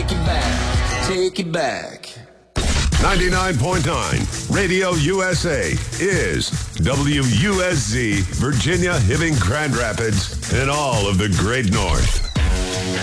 take it back, take it back. 99.9 Radio USA is WUSZ, Virginia, Hibbing, Grand Rapids, and all of the Great North.